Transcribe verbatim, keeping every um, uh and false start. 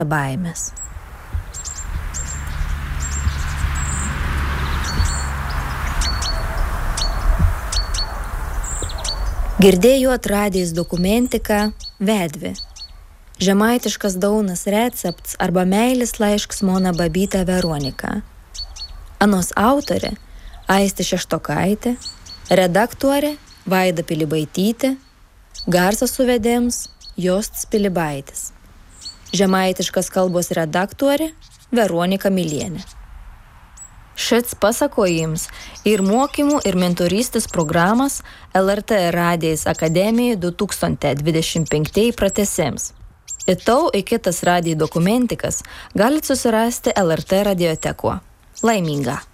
baimės. Girdėjau atradęs dokumentiką Vedvi. Žemaitiškas daunas recepts arba meilės laiškas Mona Babytė Veronika. Anos autorė Aistė Šeštokaitė, redaktorė Vaida Pilibaitytė, garsas suvedėms Jostas Pilibaitis. Žemaitiškas kalbos redaktorė Veronika Milienė. Šits pasakojims ir mokymų ir mentorystės programas L R T Radijas Akademijai du tūkstančiai dvidešimt penktieji pratęsims. Įtau į kitas radijo dokumentikas galite susirasti L R T radiotekoje. Laiminga!